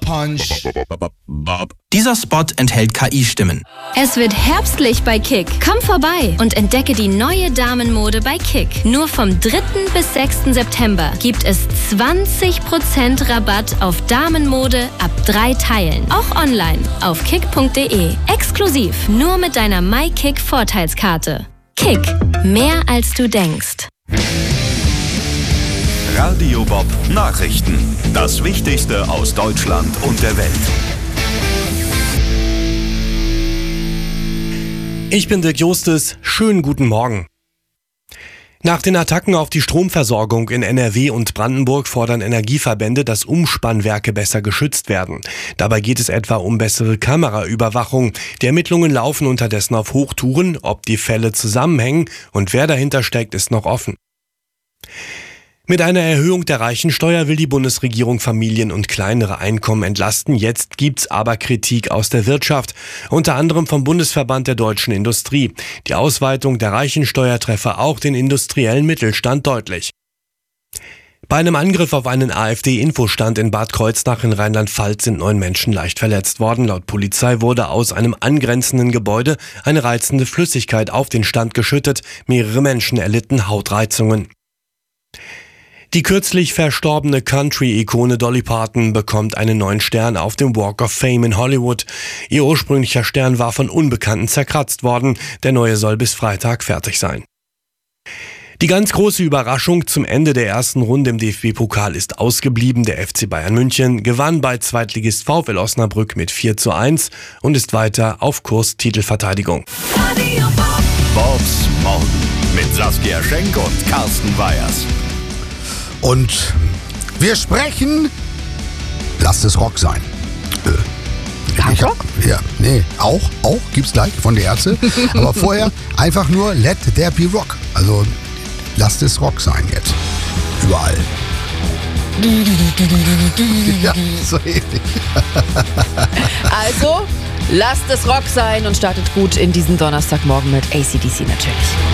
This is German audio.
Punch. Dieser Spot enthält KI-Stimmen. Es wird herbstlich bei Kick. Komm vorbei und entdecke die neue Damenmode bei Kick. Nur vom 3. bis 6. September gibt es 20% Rabatt auf Damenmode ab 3 Teilen. Auch online auf kick.de. Exklusiv nur mit deiner MyKick-Vorteilskarte. Kick. Mehr als du denkst. Radio Bob Nachrichten. Das Wichtigste aus Deutschland und der Welt. Ich bin Dirk Justus. Schönen guten Morgen. Nach den Attacken auf die Stromversorgung in NRW und Brandenburg fordern Energieverbände, dass Umspannwerke besser geschützt werden. Dabei geht es etwa um bessere Kameraüberwachung. Die Ermittlungen laufen unterdessen auf Hochtouren. Ob die Fälle zusammenhängen und wer dahinter steckt, ist noch offen. Mit einer Erhöhung der Reichensteuer will die Bundesregierung Familien und kleinere Einkommen entlasten. Jetzt gibt's aber Kritik aus der Wirtschaft, unter anderem vom Bundesverband der deutschen Industrie. Die Ausweitung der Reichensteuer treffe auch den industriellen Mittelstand deutlich. Bei einem Angriff auf einen AfD-Infostand in Bad Kreuznach in Rheinland-Pfalz sind 9 Menschen leicht verletzt worden. Laut Polizei wurde aus einem angrenzenden Gebäude eine reizende Flüssigkeit auf den Stand geschüttet. Mehrere Menschen erlitten Hautreizungen. Die kürzlich verstorbene Country-Ikone Dolly Parton bekommt einen neuen Stern auf dem Walk of Fame in Hollywood. Ihr ursprünglicher Stern war von Unbekannten zerkratzt worden. Der neue soll bis Freitag fertig sein. Die ganz große Überraschung zum Ende der ersten Runde im DFB-Pokal ist ausgeblieben. Der FC Bayern München gewann bei Zweitligist VfL Osnabrück mit 4:1 und ist weiter auf Kurs Titelverteidigung. Bobs Morgen mit Saskia Schenk und Carsten Weyers. Und wir sprechen, lasst es Rock sein. Auch gibt's gleich von der Ärzte. Aber vorher einfach nur Let There Be Rock. Also lasst es Rock sein jetzt. Überall. Ja, so ähnlich. Also, lasst es Rock sein und startet gut in diesen Donnerstagmorgen mit AC/DC natürlich.